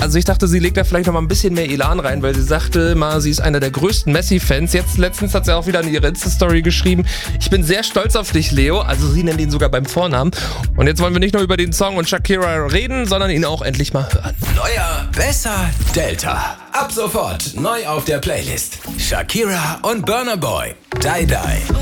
Also ich dachte, sie legt da vielleicht noch mal ein bisschen mehr Elan rein, weil sie sagte mal, sie ist einer der größten Messi-Fans. Jetzt letztens hat sie auch wieder in ihre Insta-Story geschrieben, ich bin sehr stolz auf dich, Leo. Also sie nennt ihn sogar beim Vornamen. Und jetzt wollen wir nicht nur über den Song und Shakira reden, sondern ihn auch endlich mal hören. Neuer, besser, Delta. Ab sofort neu auf der Playlist. Shakira und Burna Boy. Die Die.